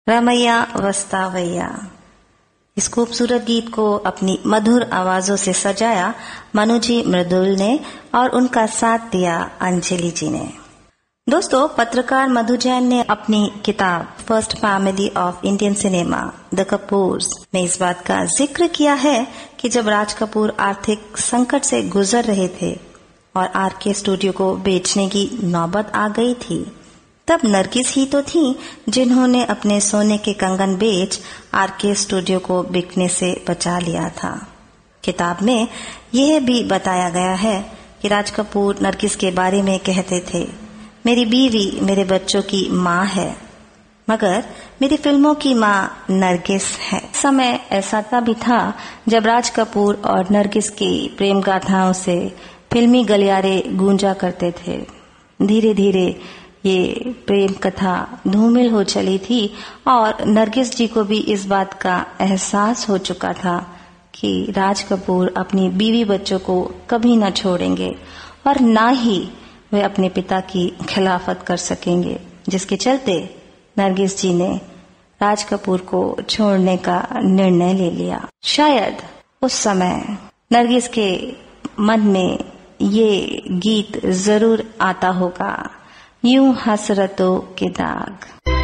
रमैया वस्तावैया। इस खूबसूरत गीत को अपनी मधुर आवाजों से सजाया मनुजी मृदुल ने और उनका साथ दिया अंजलि जी ने। दोस्तों, पत्रकार मधु जैन ने अपनी किताब first family of Indian cinema the Kapoors में इस बात का जिक्र किया है कि जब राज कपूर आर्थिक संकट से गुजर रहे थे और आरके स्टूडियो को बेचने की नौबत आ गई थी, तब नरगिस ही तो थी जिन्होंने अपने सोने के कंगन बेच आरके स्टूडियो को बिकने से बचा लिया था। किताब में यह भी बताया गया है कि राज कपूर नरगिस के बारे में कहते थे, मेरी बीवी मेरे बच्चों की माँ है, मगर मेरी फिल्मों की माँ नरगिस है। समय ऐसा तभी था जब राज कपूर और नरगिस की प्रेम गाथाओं से फिल्मी गलियारे गूंजा करते थे। धीरे धीरे ये प्रेम कथा धूमिल हो चली थी और नरगिस जी को भी इस बात का एहसास हो चुका था कि राज कपूर अपनी बीवी बच्चों को कभी न छोड़ेंगे और न ही वे अपने पिता की खिलाफत कर सकेंगे, जिसके चलते नरगिस जी ने राज कपूर को छोड़ने का निर्णय ले लिया। शायद उस समय नरगिस के मन में ये गीत जरूर आता होगा, यूं हसरतों के दाग।